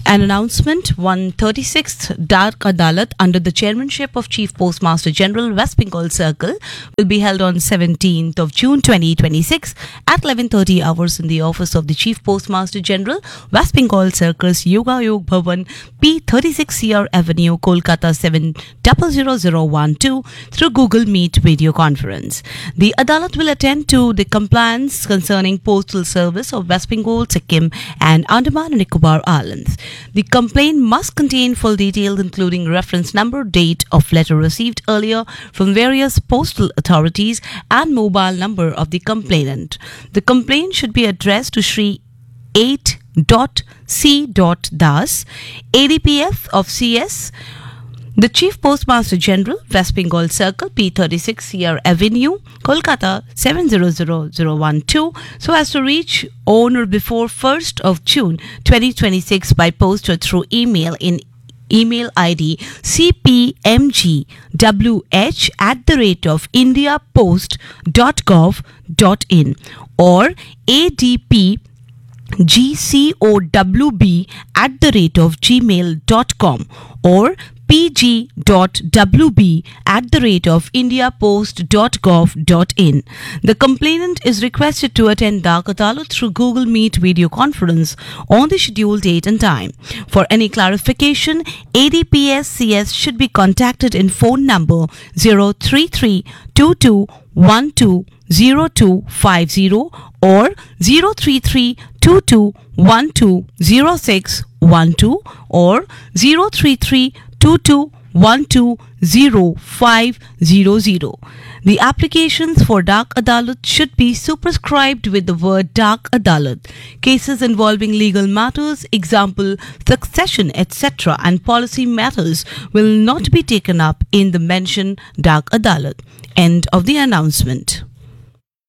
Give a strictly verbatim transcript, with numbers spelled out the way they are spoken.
An announcement: one thirty-sixth Dak Adalat under the chairmanship of Chief Postmaster General, West Bengal Circle, will be held on seventeenth of June twenty twenty-six at eleven thirty hours in the office of the Chief Postmaster General, West Bengal Circle's Yoga Yog Bhavan, P thirty-six C R Avenue, Kolkata seven zero zero zero one two through Google Meet video conference. The Adalat will attend to the compliance concerning postal service of West Bengal, Sikkim and Andaman and Nicobar Islands. The complaint must contain full details including reference number, date of letter received earlier from various postal authorities and mobile number of the complainant. The complaint should be addressed to Shri eight C Das, A D P F of C S, the Chief Postmaster General, West Bengal Circle, P thirty-six C R Avenue, Kolkata seven zero zero zero one two, so as to reach on or before first of June twenty twenty-six by post or through email in email I D c p m g w h at the rate of indiapost dot gov dot in or A D P G C O W B at the rate of gmail dot com or pg dot w b at the rate of indiapost dot gov dot in. The complainant is requested to attend Dak Adalat through Google Meet video conference on the scheduled date and time. For any clarification, A D P S C S should be contacted in phone number zero three three two two one two zero two five zero or zero three three two two one two zero six one two or zero three three two two one two zero five zero zero. The applications for Dak Adalat should be superscribed with the word Dak Adalat. Cases involving legal matters, example, succession, et cetera and policy matters will not be taken up in the mentioned Dak Adalat. End of the announcement.